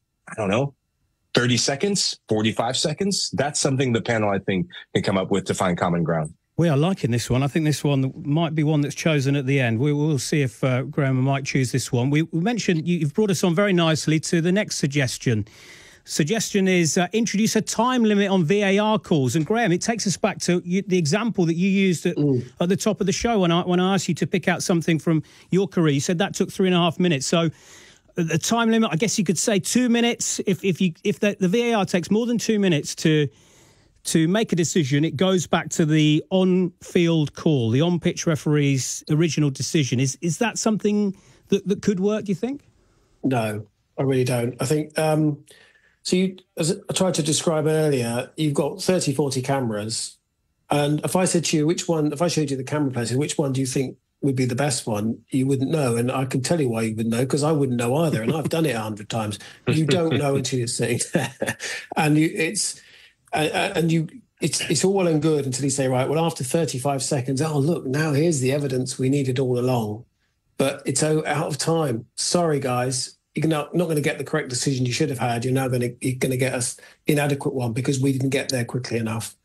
S3: 30 seconds, 45 seconds. That's something the panel, I think, can come up with to find common ground.
S1: We are liking this one. I think this one might be one that's chosen at the end. We'll see if Graham and Mike choose this one. We mentioned, you've brought us on very nicely to the next suggestion. Suggestion is introduce a time limit on VAR calls. And Graham, it takes us back to the example that you used at the top of the show when I asked you to pick out something from your career. You said that took 3.5 minutes. So the time limit, I guess you could say 2 minutes. If the VAR takes more than 2 minutes to make a decision, it goes back to the on-field call, the on-pitch referee's original decision. Is that something that could work, do you think? No,
S2: I really don't. I think, as I tried to describe earlier, you've got 30, 40 cameras. And if I said to you, if I showed you the camera places, which one do you think would be the best one, you wouldn't know. And I can tell you why you wouldn't know, because I wouldn't know either. And I've done it 100 times. You don't know until you're sitting there. And it's all well and good until you say, right, well, after 35 seconds, oh, look, now here's the evidence we needed all along. But it's out of time. Sorry, guys. You're not going to get the correct decision you should have had. You're going to get us inadequate one because we didn't get there quickly enough.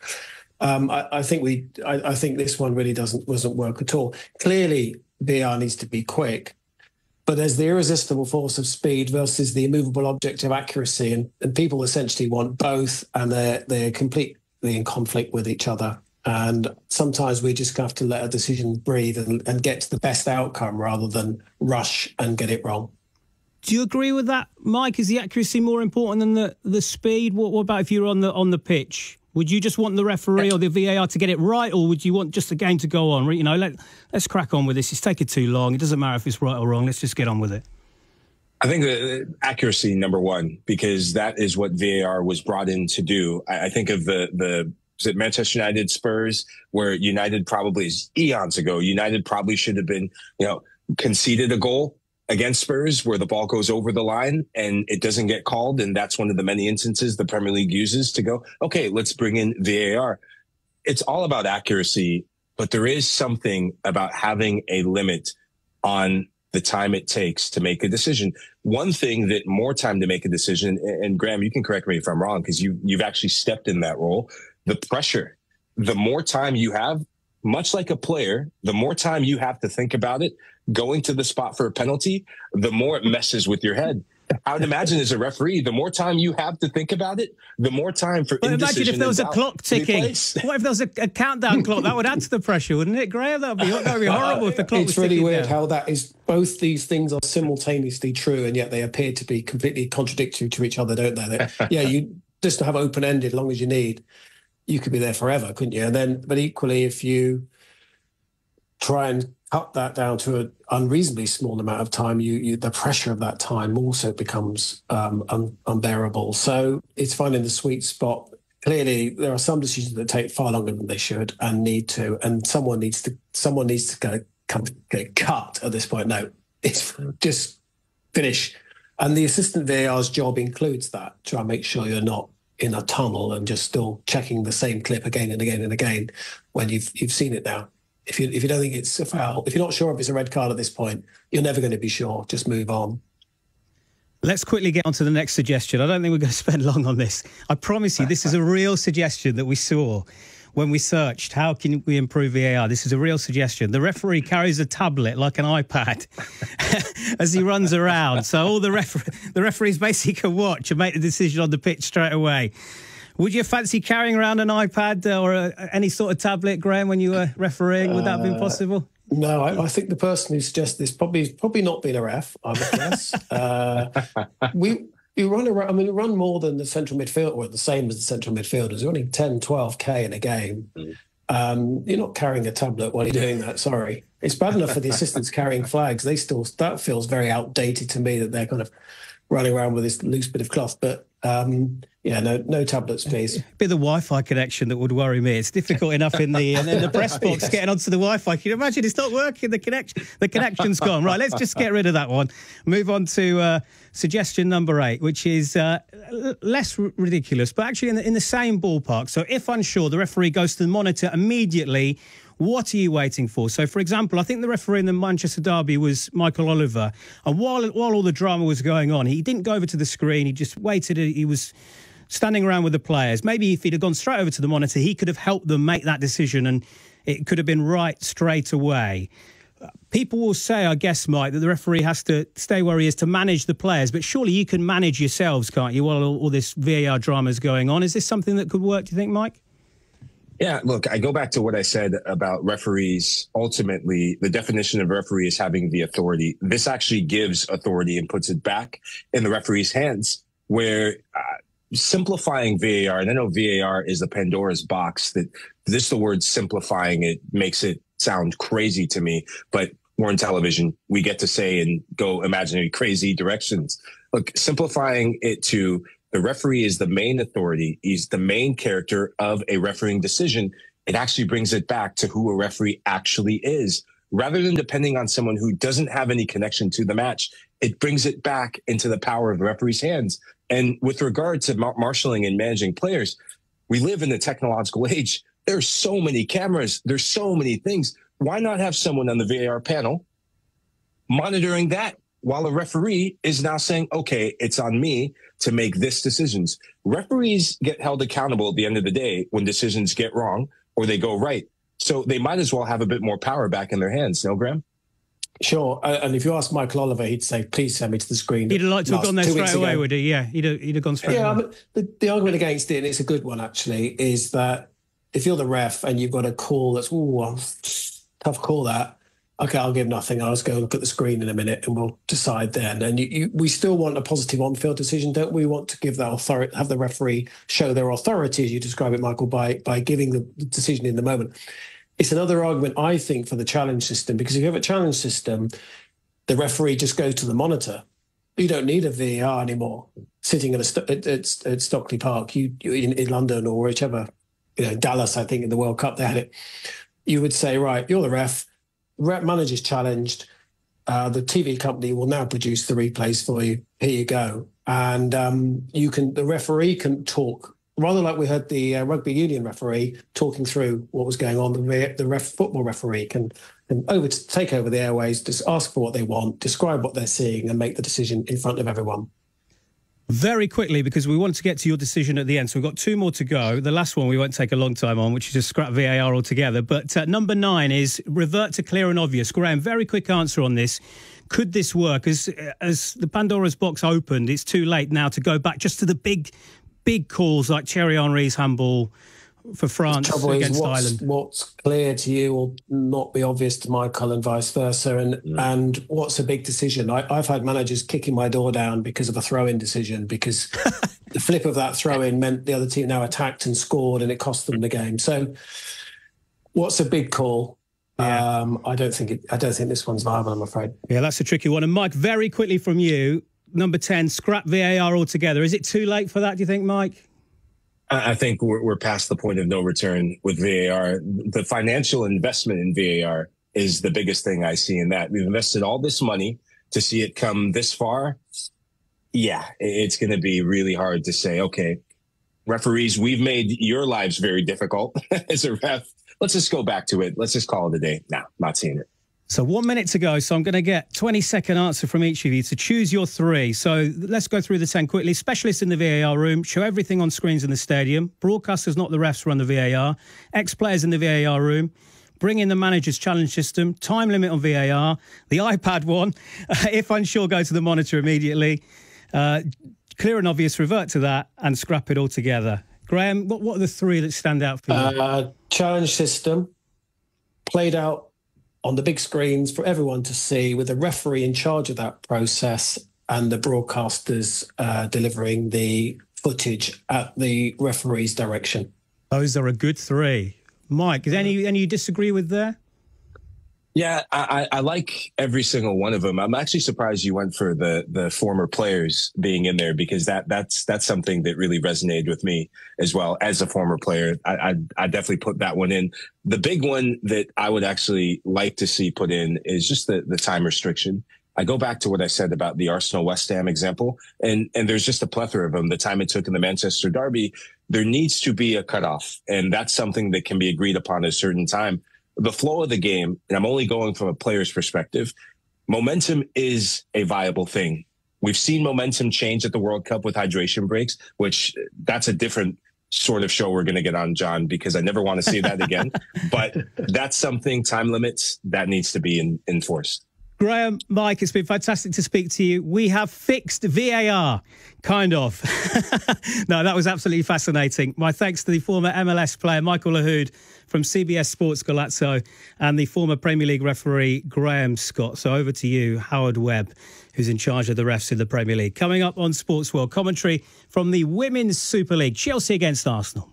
S2: I think this one really doesn't work at all. Clearly, VAR needs to be quick, but there's the irresistible force of speed versus the immovable object of accuracy, and people essentially want both, and they're completely in conflict with each other. And sometimes we just have to let a decision breathe and get to the best outcome rather than rush and get it wrong.
S1: Do you agree with that, Mike? Is the accuracy more important than the speed? What about if you're on the pitch? Would you just want the referee or the VAR to get it right, or would you want just the game to go on? Let's crack on with this. It's taking too long. It doesn't matter if it's right or wrong. Let's just get on with it.
S3: I think the accuracy, number one, because that is what VAR was brought in to do. I think of was it Manchester United Spurs, where United probably eons ago, United probably should have been, conceded a goal against Spurs where the ball goes over the line and it doesn't get called. And that's one of the many instances the Premier League uses to go, okay, let's bring in VAR. It's all about accuracy, but there is something about having a limit on the time it takes to make a decision. One thing that more time to make a decision, and Graham, you can correct me if I'm wrong, because you've actually stepped in that role, the pressure, the more time you have, much like a player, the more time you have to think about it, going to the spot for a penalty, the more it messes with your head. I would imagine as a referee, the more time you have to think about it, the more time for indecision.
S1: Imagine if there was a clock ticking. What if there was a countdown clock? That would add to the pressure, wouldn't it, Graham? That would be horrible if the clock was ticking.
S2: It's really weird how that is. Both these things are simultaneously true, and yet they appear to be completely contradictory to each other, don't they? You just have open-ended, as long as you need. You could be there forever, couldn't you? And then, but equally, if you try and cut that down to an unreasonably small amount of time, the pressure of that time also becomes unbearable. So it's finding the sweet spot. Clearly, there are some decisions that take far longer than they should and need to, and someone needs to get cut at this point. No, it's just finish. And the assistant VAR's job includes that. Try and make sure you're not in a tunnel and just still checking the same clip again and again and again when you've seen it now. If you don't think it's a foul, if you're not sure if it's a red card at this point, you're never going to be sure. Just move on.
S1: Let's quickly get on to the next suggestion. I don't think we're going to spend long on this. I promise you, this is a real suggestion that we saw when we searched how can we improve VAR. This is a real suggestion. The referee carries a tablet like an iPad as he runs around, so all the referees basically can watch and make the decision on the pitch straight away. Would you fancy carrying around an iPad or any sort of tablet, Graham, when you were refereeing? Would that have been possible?
S2: No, I think the person who suggests this probably not been a ref, I would guess. We run around. I mean, we run more than the central midfield, or the same as the central midfielders. We're running 10, 12K in a game. You're not carrying a tablet while you're doing that. Sorry, it's bad enough for the assistants carrying flags. That feels very outdated to me that they're kind of running around with this loose bit of cloth. But no tablets, please.
S1: A bit of the Wi-Fi connection that would worry me. It's difficult enough in the press box getting onto the Wi-Fi. Can you imagine? It's not working. The connection's gone. Right, let's just get rid of that one. Move on to suggestion number 8, which is less ridiculous, but actually in the same ballpark. So if unsure, the referee goes to the monitor immediately. What are you waiting for? So, for example, I think the referee in the Manchester derby was Michael Oliver. And while all the drama was going on, he didn't go over to the screen. He just waited. He was standing around with the players. Maybe if he'd have gone straight over to the monitor, he could have helped them make that decision and it could have been right straight away. People will say, I guess, Mike, that the referee has to stay where he is to manage the players. But surely you can manage yourselves, can't you, while all this VAR drama is going on? Is this something that could work, do you think, Mike?
S3: Yeah, look, I go back to what I said about referees. Ultimately, the definition of referee is having the authority. This actually gives authority and puts it back in the referee's hands, where simplifying VAR, and I know VAR is the Pandora's box, that the word simplifying it makes it sound crazy to me, but we're in television. We get to say and go imaginary crazy directions. Look, simplifying it to the referee is the main authority. He's the main character of a refereeing decision. It actually brings it back to who a referee actually is. Rather than depending on someone who doesn't have any connection to the match, it brings it back into the power of the referee's hands. And with regard to marshalling and managing players, we live in the technological age. There's so many cameras. There's so many things. Why not have someone on the VAR panel monitoring that while a referee is now saying, okay, it's on me to make this decisions. Referees get held accountable at the end of the day when decisions get wrong or they go right. So they might as well have a bit more power back in their hands. No, Graham?
S2: Sure. And if you ask Michael Oliver, he'd say, please send me to the screen.
S1: He'd have liked to have gone there straight away, would he? Yeah, he'd have gone straight away.
S2: Yeah, the argument against it, and it's a good one actually, is that if you're the ref and you've got a call that's, tough call that, okay, I'll give nothing. I'll just go look at the screen in a minute and we'll decide then. And we still want a positive on-field decision, don't we? Want to give that authority, have the referee show their authority, as you describe it, Michael, by giving the decision in the moment. It's another argument, I think, for the challenge system, because if you have a challenge system, the referee just goes to the monitor. You don't need a VAR anymore. Sitting at Stockley Park, you in London or whichever, Dallas, I think in the World Cup they had it. You would say, right, you're the ref. Rep manager's challenged. The TV company will now produce the replays for you. Here you go, and the referee can talk, rather like we heard the rugby union referee talking through what was going on. The football referee can take over the airways, just ask for what they want, describe what they're seeing, and make the decision in front of everyone.
S1: Very quickly, because we want to get to your decision at the end. So we've got 2 more to go. The last one we won't take a long time on, which is just scrap VAR altogether. But number 9 is revert to clear and obvious. Graham, very quick answer on this. Could this work? As the Pandora's box opened, it's too late now to go back just to the big calls like Thierry Henry's handball for France against Ireland.
S2: What's clear to you will not be obvious to Michael and vice versa. And what's a big decision? I've had managers kicking my door down because of a throw-in decision, because the flip of that throw-in meant the other team now attacked and scored and it cost them the game. So what's a big call? Yeah. I don't think this one's viable, I'm afraid.
S1: Yeah, that's a tricky one. And Mike, very quickly from you, number 10, scrap VAR altogether. Is it too late for that, do you think, Mike?
S3: I think we're past the point of no return with VAR. The financial investment in VAR is the biggest thing I see in that. We've invested all this money to see it come this far. Yeah, it's going to be really hard to say, okay, referees, we've made your lives very difficult as a ref. Let's just go back to it. Let's just call it a day. No, not seeing it.
S1: So 1 minute to go, so I'm going to get 20-second answer from each of you to choose your three. So let's go through the 10 quickly. Specialists in the VAR room, show everything on screens in the stadium. Broadcasters, not the refs, run the VAR. Ex-players in the VAR room. Bring in the manager's challenge system. Time limit on VAR. The iPad one. If unsure, go to the monitor immediately. Clear and obvious, revert to that and scrap it all together. Graham, what are the three that stand out for you?
S2: Challenge system, played out on the big screens for everyone to see, with a referee in charge of that process and the broadcasters delivering the footage at the referee's direction.
S1: Those are a good three. Mike, is any you disagree with there?
S3: Yeah, I like every single one of them. I'm actually surprised you went for the former players being in there, because that's something that really resonated with me as well as a former player. I definitely put that one in. The big one that I would actually like to see put in is just the time restriction. I go back to what I said about the Arsenal West Ham example, and there's just a plethora of them. The time it took in the Manchester Derby, there needs to be a cutoff, and that's something that can be agreed upon at a certain time. The flow of the game, and I'm only going from a player's perspective, momentum is a viable thing. We've seen momentum change at the World Cup with hydration breaks, which that's a different sort of show we're going to get on, John, because I never want to see that again. But that's something, time limits, that needs to be enforced.
S1: Graham, Mike, it's been fantastic to speak to you. We have fixed VAR, kind of. No, that was absolutely fascinating. My thanks to the former MLS player, Michael Lahoud from CBS Sports Golazzo, and the former Premier League referee, Graham Scott. So over to you, Howard Webb, who's in charge of the refs in the Premier League. Coming up on Sports World, commentary from the Women's Super League, Chelsea against Arsenal.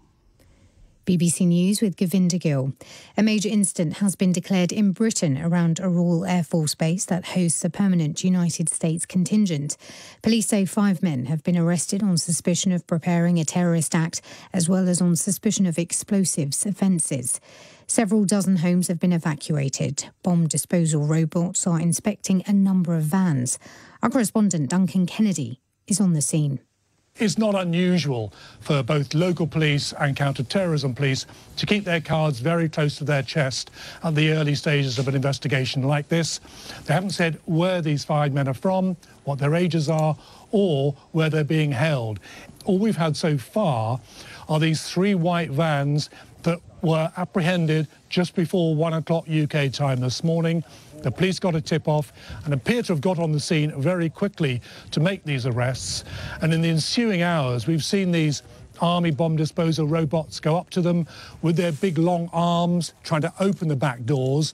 S8: BBC News with Govinda Gill. A major incident has been declared in Britain around a Royal Air Force base that hosts a permanent United States contingent. Police say 5 men have been arrested on suspicion of preparing a terrorist act, as well as on suspicion of explosives offences. Several dozen homes have been evacuated. Bomb disposal robots are inspecting a number of vans. Our correspondent Duncan Kennedy is on the scene.
S9: It's not unusual for both local police and counter-terrorism police to keep their cards very close to their chest at the early stages of an investigation like this. They haven't said where these 5 men are from, what their ages are, or where they're being held. All we've had so far are these 3 white vans that were apprehended just before 1 o'clock UK time this morning. The police got a tip-off and appear to have got on the scene very quickly to make these arrests. And in the ensuing hours, we've seen these army bomb disposal robots go up to them with their big long arms, trying to open the back doors.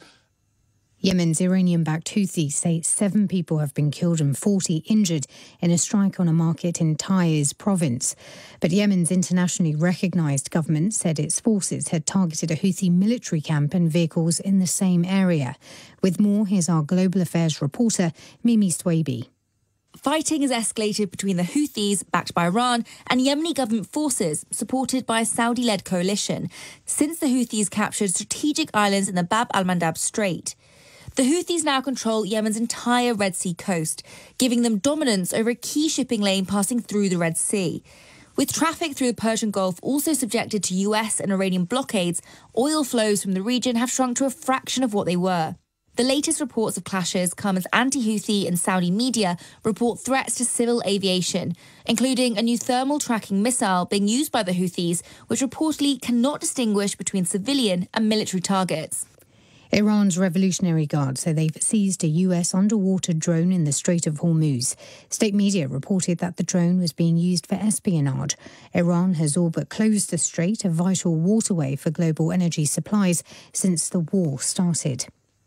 S8: Yemen's Iranian-backed Houthis say 7 people have been killed and 40 injured in a strike on a market in Taiz province. But Yemen's internationally recognised government said its forces had targeted a Houthi military camp and vehicles in the same area. With more, here's our global affairs reporter, Mimi Swaby.
S10: Fighting has escalated between the Houthis, backed by Iran, and Yemeni government forces, supported by a Saudi-led coalition, since the Houthis captured strategic islands in the Bab al-Mandab Strait. The Houthis now control Yemen's entire Red Sea coast, giving them dominance over a key shipping lane passing through the Red Sea. With traffic through the Persian Gulf also subjected to US and Iranian blockades, oil flows from the region have shrunk to a fraction of what they were. The latest reports of clashes come as anti-Houthi and Saudi media report threats to civil aviation, including a new thermal tracking missile being used by the Houthis, which reportedly cannot distinguish between civilian and military targets.
S8: Iran's Revolutionary Guard say they've seized a US underwater drone in the Strait of Hormuz. State media reported that the drone was being used for espionage. Iran has all but closed the strait, a vital waterway for global energy supplies, since the war started.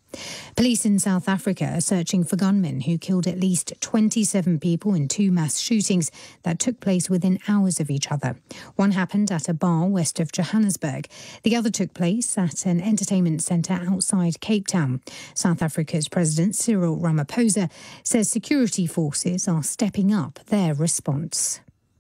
S8: Police in South Africa are searching for gunmen who killed at least 27 people in 2 mass shootings that took place within hours of each other. One happened at a bar west of Johannesburg. The other took place at an entertainment centre outside Cape Town. South Africa's President Cyril Ramaphosa says security forces are stepping up their response.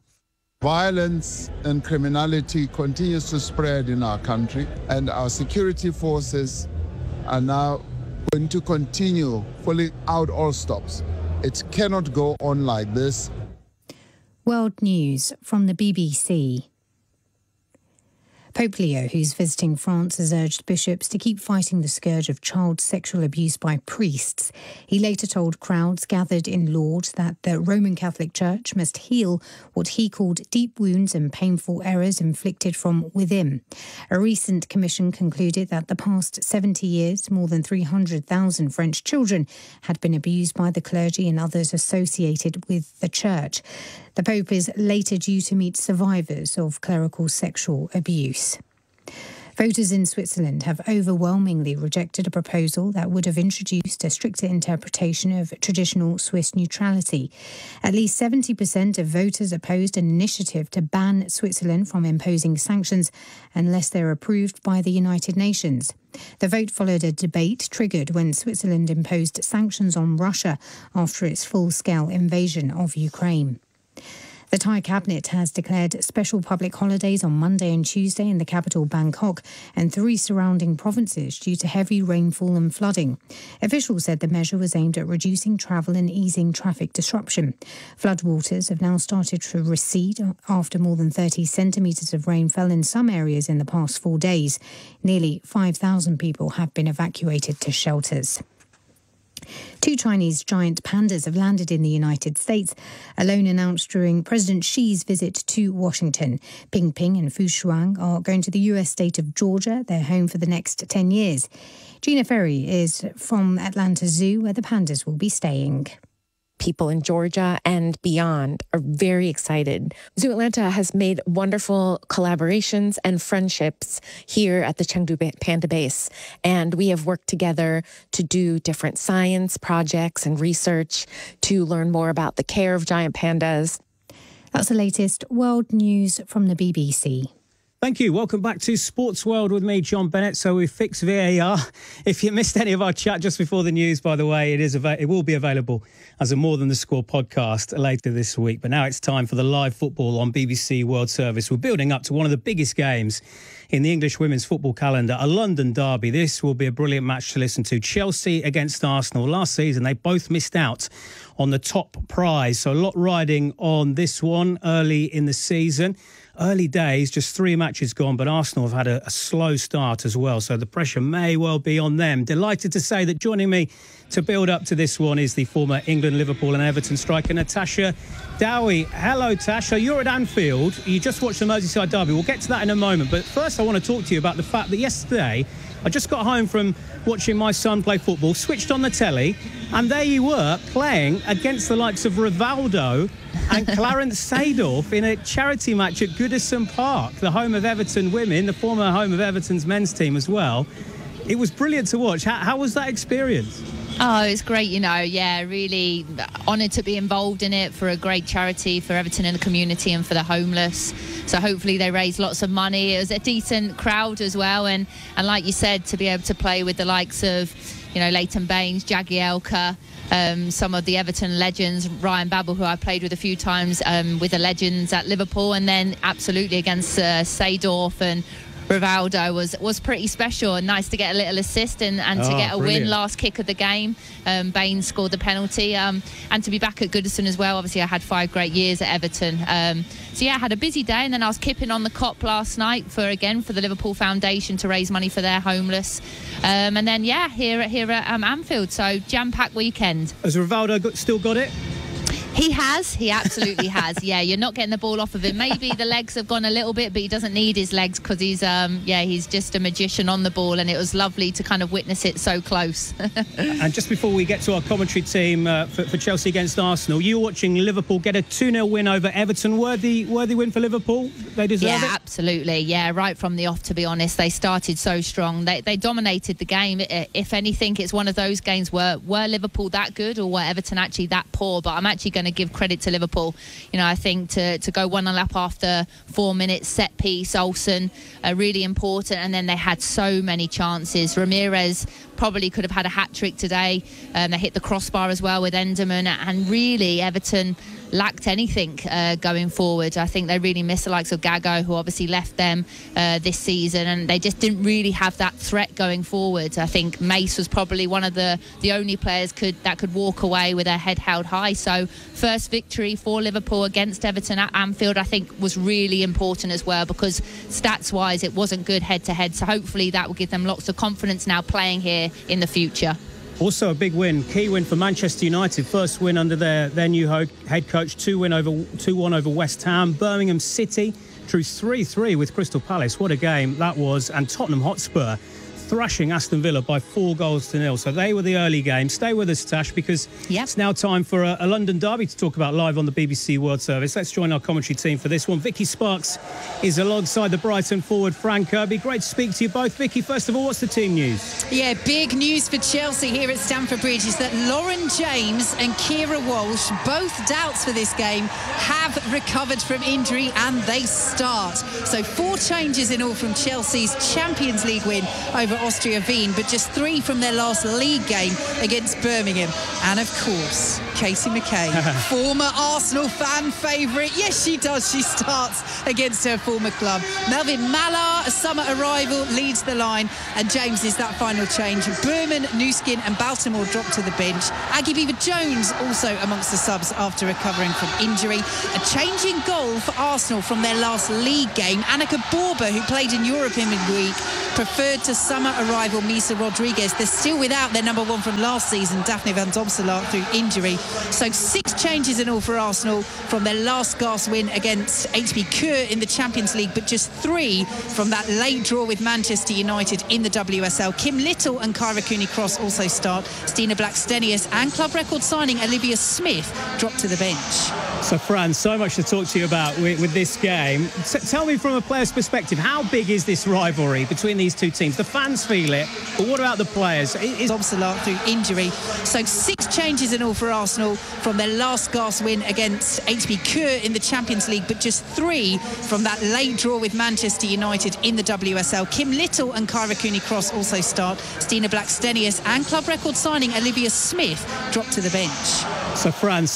S11: Violence and criminality continues to spread in our country, and our security forces are now going to continue pulling out all stops. It cannot go on like this.
S8: World News from the BBC. Pope Leo, who's visiting France, has urged bishops to keep fighting the scourge of child sexual abuse by priests. He later told crowds gathered in Lourdes that the Roman Catholic Church must heal what he called deep wounds and painful errors inflicted from within. A recent commission concluded that the past 70 years, more than 300,000 French children had been abused by the clergy and others associated with the church. The Pope is later due to meet survivors of clerical sexual abuse. Voters in Switzerland have overwhelmingly rejected a proposal that would have introduced a stricter interpretation of traditional Swiss neutrality. At least 70% of voters opposed an initiative to ban Switzerland from imposing sanctions unless they're approved by the United Nations. The vote followed a debate triggered when Switzerland imposed sanctions on Russia after its full-scale invasion of Ukraine. The Thai cabinet has declared special public holidays on Monday and Tuesday in the capital Bangkok and 3 surrounding provinces due to heavy rainfall and flooding. Officials said the measure was aimed at reducing travel and easing traffic disruption. Floodwaters have now started to recede after more than 30 centimetres of rain fell in some areas in the past 4 days. Nearly 5,000 people have been evacuated to shelters. 2 Chinese giant pandas have landed in the United States, alone announced during President Xi's visit to Washington. Ping Ping and Fu Shuang are going to the U.S. state of Georgia, their home for the next 10 years. Gina Ferry is from Atlanta Zoo, where the pandas will be staying.
S12: People in Georgia and beyond are very excited. Zoo Atlanta has made wonderful collaborations and friendships here at the Chengdu Panda Base, and we have worked together to do different science projects and research to learn more about the care of giant pandas.
S8: That's the latest world news from the BBC.
S1: Thank you. Welcome back to Sports World with me, John Bennett. So we fixed VAR. If you missed any of our chat just before the news, by the way, it will be available as a More Than the Score podcast later this week. But now it's time for the live football on BBC World Service. We're building up to one of the biggest games in the English women's football calendar, a London derby. This will be a brilliant match to listen to. Chelsea against Arsenal. Last season, they both missed out on the top prize. So a lot riding on this one early in the season. Early days, just 3 matches gone, but Arsenal have had a slow start as well, so the pressure may well be on them. Delighted to say that joining me to build up to this one is the former England, Liverpool and Everton striker, Natasha Dowie. Hello, Tasha. You're at Anfield. You just watched the Merseyside derby. We'll get to that in a moment, but first I want to talk to you about the fact that yesterday I just got home from watching my son play football, switched on the telly, and there you were playing against the likes of Rivaldo and Clarence Seedorf in a charity match at Goodison Park, the home of Everton women, the former home of Everton's men's team as well. It was brilliant to watch. How was that experience?
S13: Oh, it's great, really honoured to be involved in it for a great charity for Everton and the community and for the homeless. So hopefully they raise lots of money. It was a decent crowd as well. And like you said, to be able to play with the likes of, Leighton Baines, Jagielka, some of the Everton legends, Ryan Babel, who I played with a few times with the legends at Liverpool, and then absolutely against Seedorf and Rivaldo was pretty special, and nice to get a little assist and to get a win, last kick of the game. Baines scored the penalty, and to be back at Goodison as well. Obviously I had 5 great years at Everton, so yeah, I had a busy day, and then I was kipping on the Kop last night for the Liverpool Foundation to raise money for their homeless, and then here at Anfield, so jam-packed weekend.
S1: Has Rivaldo still got it?
S13: He absolutely has. Yeah, you're not getting the ball off of him. Maybe the legs have gone a little bit, but he doesn't need his legs because he's just a magician on the ball, and it was lovely to kind of witness it so close.
S1: And just before we get to our commentary team for Chelsea against Arsenal, you were watching Liverpool get a 2-0 win over Everton. Worthy win for Liverpool? They deserve it?
S13: Yeah, absolutely. Yeah, right from the off, to be honest. They started so strong. They dominated the game. If anything, it's one of those games were Liverpool that good or were Everton actually that poor? But I'm actually going to give credit to Liverpool. I think to go 1-0 up after 4 minutes, set piece, Olsen, really important, and then they had so many chances. Ramirez probably could have had a hat-trick today. They hit the crossbar as well with Enderman, and really Everton lacked anything going forward. I think they really missed the likes of Gago, who obviously left them this season, and they just didn't really have that threat going forward. I think Mace was probably one of the only players that could walk away with their head held high. So first victory for Liverpool against Everton at Anfield, I think, was really important as well, because stats-wise it wasn't good head-to-head. So hopefully that will give them lots of confidence now playing here in the future.
S1: Also a big win, key win for Manchester United. First win under their new head coach, 2-1 over West Ham. Birmingham City drew 3-3 with Crystal Palace. What a game that was. And Tottenham Hotspur thrashing Aston Villa by 4-0. So they were the early game. Stay with us, Tash, because it's now time for a London derby to talk about live on the BBC World Service. Let's join our commentary team for this one. Vicky Sparks is alongside the Brighton forward Fran Kirby. Great to speak to you both. Vicky, first of all, what's the team news?
S14: Yeah, big news for Chelsea here at Stamford Bridge is that Lauren James and Kira Walsh, both doubts for this game, have recovered from injury and they start. So 4 changes in all from Chelsea's Champions League win over Austria Wien, but just 3 from their last league game against Birmingham. And of course, Katie McKay, former Arsenal fan favourite. Yes, she does. She starts against her former club. Melvin Mallard, a summer arrival, leads the line, and James is that final change. Berman, Nuskin and Baltimore drop to the bench. Aggie Beaver-Jones also amongst the subs after recovering from injury. A change in goal for Arsenal from their last league game. Annika Borber, who played in Europe in midweek, preferred to summer arrival Misa Rodriguez. They're still without their number 1 from last season, Daphne van Domselaar, through injury. So 6 changes in all for Arsenal from their last gasp win against HB Keur in the Champions League, but just 3 from that late draw with Manchester United in the WSL. Kim Little and Kyra Cooney-Cross also start. Stina Blackstenius and club record signing Olivia Smith drop to the bench.
S1: So, Fran, so much to talk to you about with this game. Tell me from a player's perspective, how big is this rivalry between these two teams? The fans feel it, but what about the players?
S14: Domselaar through injury. So 6 changes in all for Arsenal from their last gasp win against HB Keur in the Champions League, but just 3 from that late draw with Manchester United in the WSL. Kim Little and Kyra Cooney-Cross also start. Stina Blackstenius and club record signing Olivia Smith drop to the bench.
S1: So, Fran,